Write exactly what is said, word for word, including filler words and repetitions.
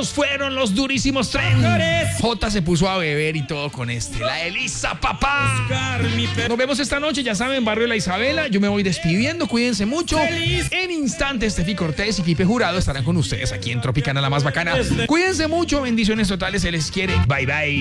Estos fueron los durísimos trends. J se puso a beber y todo con este. La Elisa, papá. Nos vemos esta noche, ya saben, Barrio La Isabela. Yo me voy despidiendo, cuídense mucho. En instantes, Steffi Cortés y Pipe Jurado estarán con ustedes aquí en Tropicana, la más bacana. Cuídense mucho, bendiciones totales, se les quiere. Bye, bye.